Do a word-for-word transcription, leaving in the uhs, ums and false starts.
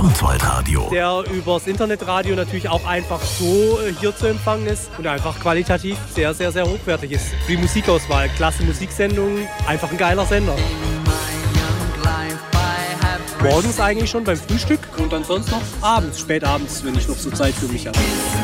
Schwarzwaldradio. Der übers Internetradio natürlich auch einfach so hier zu empfangen ist und einfach qualitativ sehr, sehr, sehr hochwertig ist. Die Musikauswahl, klasse Musiksendungen, einfach ein geiler Sender. Morgens eigentlich schon beim Frühstück und dann sonst noch abends, spät abends, wenn ich noch so Zeit für mich habe.